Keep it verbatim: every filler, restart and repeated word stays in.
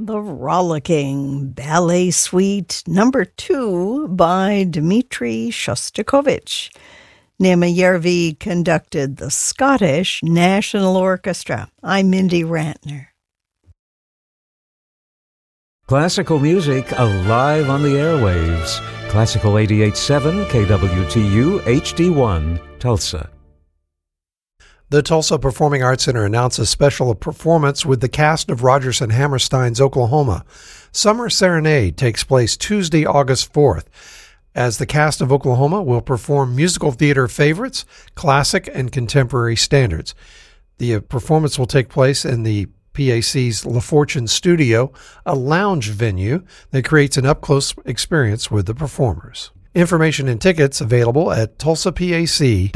The Rollicking Ballet Suite Number Two by Dmitri Shostakovich. Nema Järvi conducted the Scottish National Orchestra. I'm Mindy Rantner. Classical music alive on the airwaves. Classical eighty-eight point seven K W T U H D one, Tulsa. The Tulsa Performing Arts Center announces special performance with the cast of Rodgers and Hammerstein's Oklahoma. Summer Serenade takes place Tuesday, August fourth, as the cast of Oklahoma will perform musical theater favorites, classic and contemporary standards. The performance will take place in the P A C's La Fortune Studio, a lounge venue that creates an up-close experience with the performers. Information and tickets available at tulsa P A C